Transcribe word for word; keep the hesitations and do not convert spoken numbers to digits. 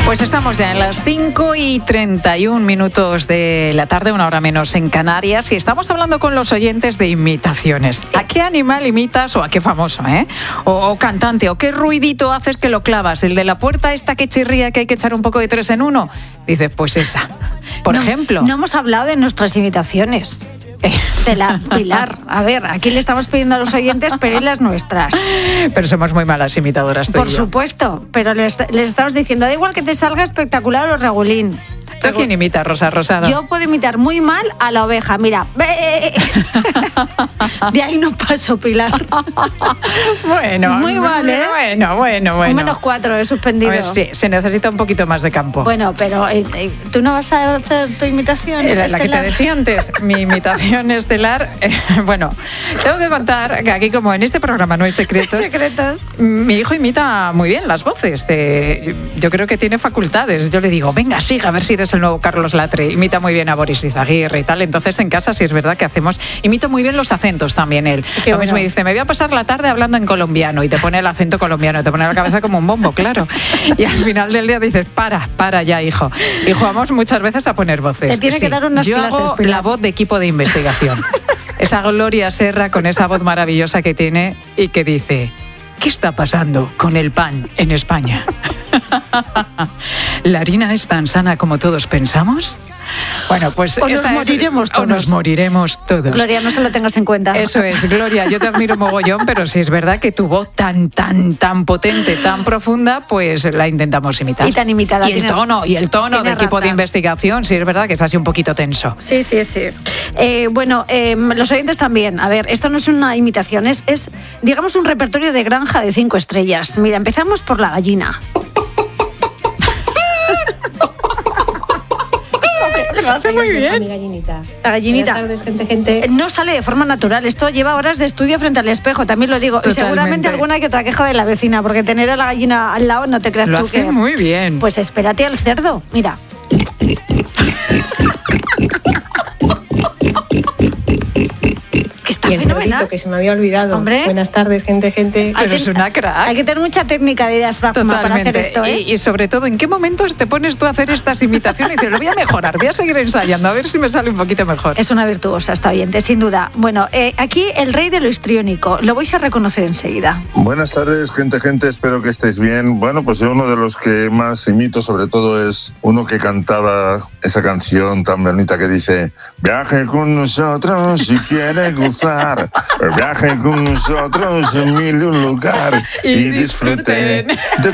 Pues estamos ya en las cinco y treinta y un minutos de la tarde, una hora menos en Canarias, y estamos hablando con los oyentes de imitaciones. ¿A qué animal imitas o a qué famoso, eh? O, o cantante, o qué ruidito haces que lo clavas? ¿El de la puerta esta que chirría que hay que echar un poco de tres en uno? Dices, pues esa, por no, ejemplo. No hemos hablado de nuestras imitaciones. De la Pilar. A ver, aquí le estamos pidiendo a los oyentes pedir las nuestras. Pero somos muy malas imitadoras, tú Por y yo. supuesto, pero les, les estamos diciendo, da igual que te salga espectacular o regulín. ¿Tú a quién imitas, Rosa Rosado? Yo puedo imitar muy mal a la oveja, mira. De ahí no paso, Pilar. Bueno, muy mal, ¿eh? Bueno, bueno, bueno. Un menos cuatro, he suspendido. Pues sí, se necesita un poquito más de campo. Bueno, pero eh, eh, ¿tú no vas a hacer tu imitación La, estelar? la que te decía antes, mi imitación estelar. Eh, bueno, tengo que contar que aquí, como en este programa no hay secretos, secretos. Mi hijo imita muy bien las voces. De, yo creo que tiene facultades. Yo le digo, venga, siga, a ver si eres el nuevo Carlos Latre. Imita muy bien a Boris Izaguirre y tal. Entonces, en casa sí es verdad que hacemos... Imita muy bien los acentos también él. Qué Lo mismo bueno. dice, me voy a pasar la tarde hablando en colombiano, y te pone el acento colombiano, te pone la cabeza como un bombo, claro. Y al final del día dices, para, para ya, hijo. Y jugamos muchas veces a poner voces. Te tiene Sí, que dar unas yo clases, hago Pilar. la voz de equipo de investigación. Esa Gloria Serra con esa voz maravillosa que tiene y que dice, ¿qué está pasando con el pan en España? ¿La harina es tan sana como todos pensamos? Bueno, pues... O nos moriremos es, todos. O nos moriremos todos. Gloria, no se lo tengas en cuenta. Eso es, Gloria, yo te admiro mogollón, pero sí es verdad que tu voz tan, tan, tan potente, tan profunda, pues la intentamos imitar. Y tan imitada. Y el tiene- tono, y el tono de tiene equipo de razón. investigación, sí es verdad que es así un poquito tenso. Sí, sí, sí. Eh, bueno, eh, los oyentes también. A ver, esto no es una imitación, es, es, digamos, un repertorio de granja de cinco estrellas. Mira, empezamos por la gallina. Lo hace muy bien. Mi gallinita. La gallinita. Buenas tardes, gente, gente. No sale de forma natural. Esto lleva horas de estudio frente al espejo, también lo digo. Y Totalmente. seguramente alguna que otra queja de la vecina, porque tener a la gallina al lado no te creas Lo tú hace que... muy bien. Pues espérate al cerdo. Mira. Que está Y el fenomenal. cerdito, que se me había olvidado. Hombre. Buenas tardes, gente, gente. Pero Hay es que- una crack. Hay que tener mucha técnica de diafragma para hacer Totalmente. esto, ¿eh? Y, y sobre todo, ¿en qué momentos te pones tú a hacer estas imitaciones y dices, lo voy a mejorar, voy a seguir ensayando, a ver si me sale un poquito mejor? Es una virtuosa esta oyente, sin duda. Bueno, eh, aquí el rey de lo histriónico. Lo vais a reconocer enseguida. Buenas tardes, gente, gente, espero que estéis bien. Bueno, pues yo uno de los que más imito sobre todo es uno que cantaba esa canción tan bonita que dice: viaje con nosotros si quiere gozar, viaje con nosotros en mil y un lugar Y y disfruten disfruten. de